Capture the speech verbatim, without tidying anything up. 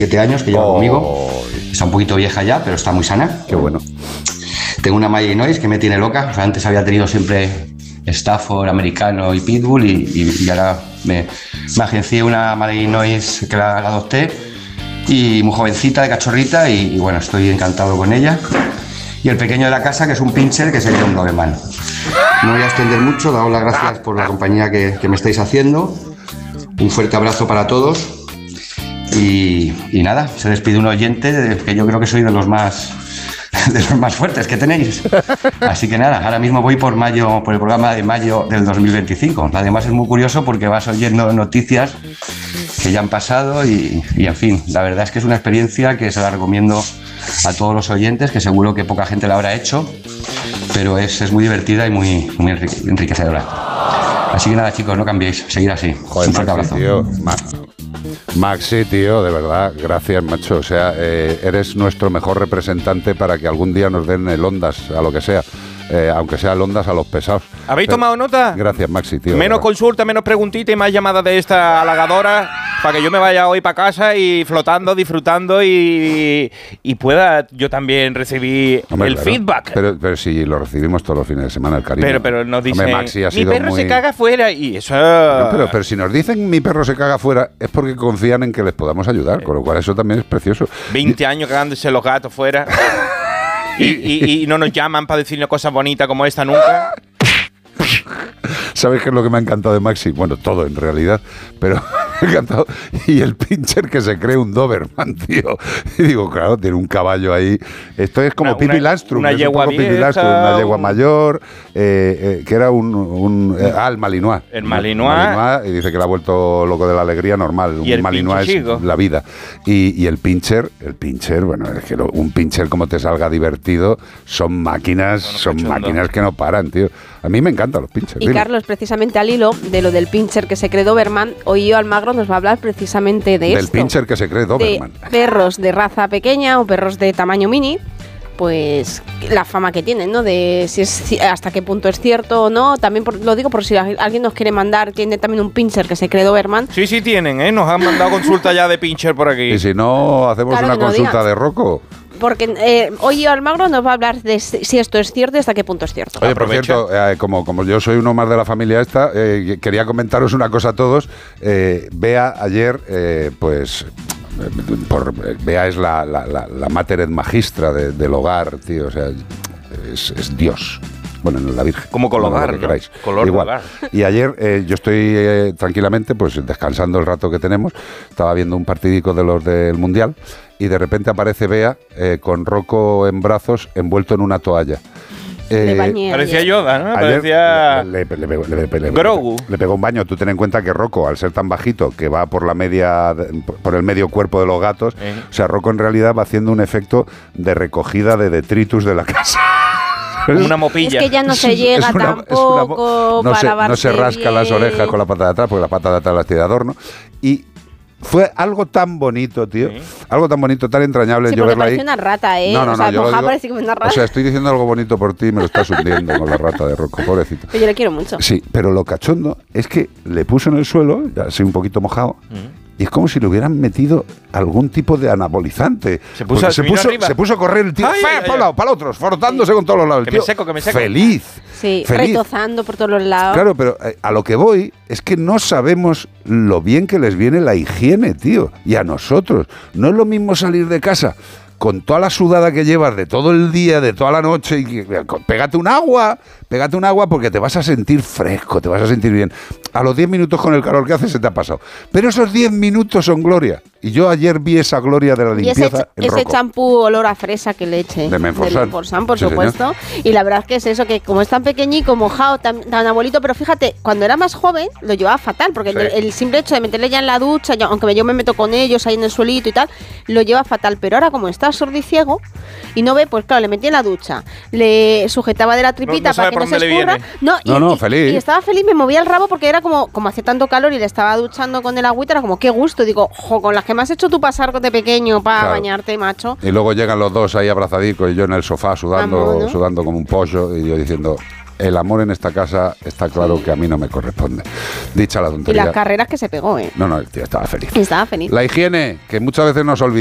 siete años que lleva oh. conmigo. Está un poquito vieja ya, pero está muy sana. Qué bueno. Tengo una Malinois que me tiene loca. O sea, antes había tenido siempre Stafford, americano y Pitbull y, y, y ahora me, me agencié una Malinois que la, la adopté y muy jovencita, de cachorrita y, y bueno, estoy encantado con ella. Y el pequeño de la casa, que es un pincher, que sería un Doberman. No voy a extender mucho, daos las gracias por la compañía que, que me estáis haciendo. Un fuerte abrazo para todos. Y, y nada, se despide un oyente que yo creo que soy de los más de los más fuertes que tenéis. Así que nada, ahora mismo voy por mayo, por el programa de mayo del dos mil veinticinco. Además es muy curioso porque vas oyendo noticias que ya han pasado y, y en fin, la verdad es que es una experiencia que se la recomiendo a todos los oyentes, que seguro que poca gente la habrá hecho, pero es, es muy divertida y muy, muy enriquecedora. Así que nada, chicos, no cambiéis, seguir así. Joder, un fuerte Maxi, abrazo. Tío, Ma Maxi, tío, de verdad, gracias, macho. O sea, eh, eres nuestro mejor representante para que algún día nos den el Ondas, a lo que sea. Eh, aunque sea el Ondas a los pesados. ¿Habéis Pero, tomado nota? Gracias, Maxi, tío. Menos consulta, menos preguntita y más llamadas de esta halagadora para que yo me vaya hoy para casa y flotando, disfrutando y, y pueda yo también recibir Hombre, el claro. feedback. Pero, pero si lo recibimos todos los fines de semana, el cariño. Pero, pero nos dicen, Hombre, Maxi ha mi sido perro muy... se caga fuera y eso... No, pero, pero si nos dicen mi perro se caga fuera es porque confían en que les podamos ayudar, con lo cual eso también es precioso. veinte años cagándose los gatos fuera... Y, y, y no nos llaman para decirnos cosas bonitas como esta nunca. ¿Sabes qué es lo que me ha encantado de Maxi? Bueno, todo en realidad, pero me ha encantado. Y el pincher que se cree un Doberman, tío. Y digo, claro, tiene un caballo ahí. Esto es como una, Pippi Landström. Una yegua un vieja, Pippi Landström, una yegua un... mayor, eh, eh, que era un... un eh, ah, el Malinois. El Malinois. Malinois. Y dice que le ha vuelto loco de la alegría, normal. Y un Malinois es chico. La vida. Y, y el pincher, el pincher, bueno, es que lo, un pincher como te salga divertido, son máquinas, bueno, son cachondo. máquinas que no paran, tío. A mí me encantan los pinchers. Y dime. Carlos, precisamente al hilo de lo del pincher que se cree Doberman, hoy yo Almagro nos va a hablar precisamente de del esto. Del pincher que se cree Doberman. De perros de raza pequeña o perros de tamaño mini, pues la fama que tienen, ¿no? De si es, hasta qué punto es cierto o no. También por, lo digo por si alguien nos quiere mandar, tiene también un pincher que se cree Doberman. Sí, sí tienen, ¿eh? Nos han mandado consulta ya de pincher por aquí. Y si no, hacemos claro una consulta digas. de Rocco. Porque eh, hoy Almagro nos va a hablar de si esto es cierto y hasta qué punto es cierto. Oye, por cierto, eh, como, como yo soy uno más de la familia esta, eh, quería comentaros una cosa a todos. Eh, Bea ayer, eh, pues... Por, Bea es la, la, la, la mater et magistra de, del hogar, tío, o sea, es, es Dios. Bueno, en la Virgen. Como con hogar, ¿no? Color Igual. Hogar. Y ayer eh, yo estoy eh, tranquilamente, pues descansando el rato que tenemos, estaba viendo un partidico de los del Mundial y de repente aparece Bea eh, con Rocco en brazos envuelto en una toalla. Eh, parecía Yoda, ¿no? Parecía le, le, le, le, le, le, Grogu. Le pegó un baño. Tú ten en cuenta que Rocco, al ser tan bajito, que va por la media, por el medio cuerpo de los gatos, ¿Eh? o sea, Rocco en realidad va haciendo un efecto de recogida de detritus de la casa. Una mopilla. Es que ya no se llega una, tampoco una, no, para se, lavarse no se rasca bien. las orejas con la pata de atrás, porque la pata de atrás las tiene de adorno. Y fue algo tan bonito, tío. Sí. Algo tan bonito, tan entrañable. Sí, yo verla parece ahí. una rata, ¿eh? No, no, o sea, no, yo digo, parece que una rata. O sea, estoy diciendo algo bonito por ti y me lo estás hundiendo con la rata de Rocco, pobrecito. Pero yo le quiero mucho. Sí, pero lo cachondo es que le puso en el suelo, ya así un poquito mojado, mm. y es como si le hubieran metido algún tipo de anabolizante. Se puso, se puso, se puso a correr el tío, ay, ay, para un lado, para el otro, frotándose sí. con todos los lados. Que el tío, me seco, que me seco. Feliz. Sí, feliz. retozando por todos los lados. Claro, pero eh, a lo que voy es que no sabemos lo bien que les viene la higiene, tío. Y a nosotros. No es lo mismo salir de casa con toda la sudada que llevas de todo el día, de toda la noche, y pégate un agua, pégate un agua porque te vas a sentir fresco, te vas a sentir bien. A los diez minutos con el calor que hace se te ha pasado. Pero esos diez minutos son gloria. Y yo ayer vi esa gloria de la limpieza y ese champú olor a fresa que le eché. De Menforsan. De Menforsan, por sí, supuesto. Señor. Y la verdad es que es eso, que como es tan pequeñico, mojado, tan, tan abuelito, pero fíjate, cuando era más joven lo llevaba fatal, porque sí. el, el simple hecho de meterle ya en la ducha, yo, aunque yo me meto con ellos ahí en el suelito y tal, lo lleva fatal. Pero ahora como está sordo y ciego y no ve, pues claro, le metí en la ducha, le sujetaba de la tripita no, no para que no se escurra. No, y, no, no, y, feliz. Y estaba feliz, me movía el rabo porque era como, como hacía tanto calor y le estaba duchando con el agüita, era como, qué gusto. Digo, jo, con las que me has hecho tú pasar de pequeño para claro. bañarte, macho. Y luego llegan los dos ahí abrazadicos y yo en el sofá sudando, Vamos, ¿no? sudando como un pollo y yo diciendo, el amor en esta casa está claro que a mí no me corresponde. Dicha la Y tontería. las carreras que se pegó, ¿eh? No, no, el tío estaba feliz. Estaba feliz. La higiene, que muchas veces nos olvidamos.